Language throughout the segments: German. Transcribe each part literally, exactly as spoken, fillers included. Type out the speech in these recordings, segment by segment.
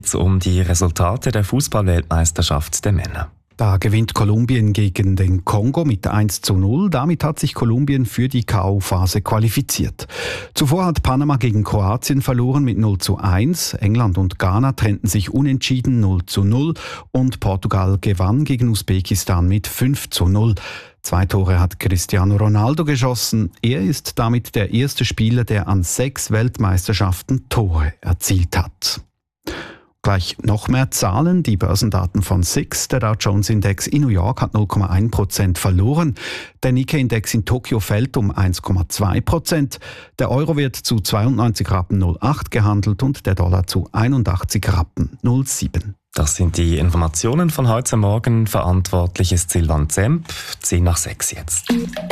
Um die Resultate der Fußball-Weltmeisterschaft der Männer. Da gewinnt Kolumbien gegen den Kongo mit eins zu null. Damit hat sich Kolumbien für die K O-Phase qualifiziert. Zuvor hat Panama gegen Kroatien verloren mit null zu eins. England und Ghana trennten sich unentschieden null zu null. Und Portugal gewann gegen Usbekistan mit fünf zu null. Zwei Tore hat Cristiano Ronaldo geschossen. Er ist damit der erste Spieler, der an sechs Weltmeisterschaften Tore erzielt hat. Gleich noch mehr Zahlen, die Börsendaten von S I X. Der Dow Jones Index in New York hat null Komma eins Prozent verloren. Der Nikkei-Index in Tokio fällt um eins Komma zwei Prozent. Der Euro wird zu zweiundneunzig Rappen null acht gehandelt und der Dollar zu einundachtzig Rappen null sieben. Das sind die Informationen von heute Morgen. Verantwortlich ist Silvan Zemp. zehn nach sechs jetzt.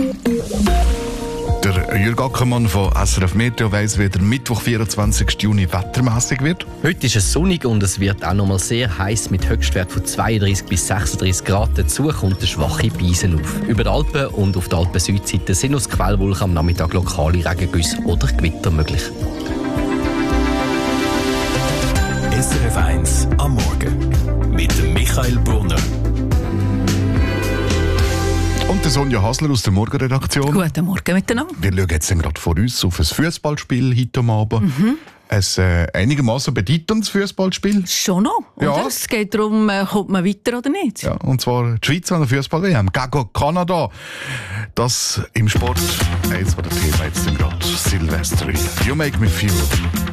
Der Jürg Ackermann von S R F Meteo weiss, wie der Mittwoch, vierundzwanzigsten Juni wettermässig wird. Heute ist es sonnig und es wird auch noch mal sehr heiß mit Höchstwert von zweiunddreißig bis sechsunddreißig Grad. Dazu kommt eine schwache Brise auf. Über die Alpen und auf der Alpen-Südseite sind aus Quellwolken am Nachmittag lokale Regengüsse oder Gewitter möglich. S R F eins am Morgen mit Michael Brunner. Und der Sonja Hasler aus der Morgenredaktion. Guten Morgen miteinander. Wir schauen jetzt gerade vor uns auf ein Fußballspiel heute Abend. Mhm. Ein äh, einigermaßen bedeutendes Fußballspiel. Schon noch, ja. Oder? Es geht darum, äh, kommt man weiter oder nicht. Ja, und zwar die Schweiz an der Fußball-W M gegen Kanada. Das im Sport eins der Themen jetzt gerade. Silvester. You make me feel.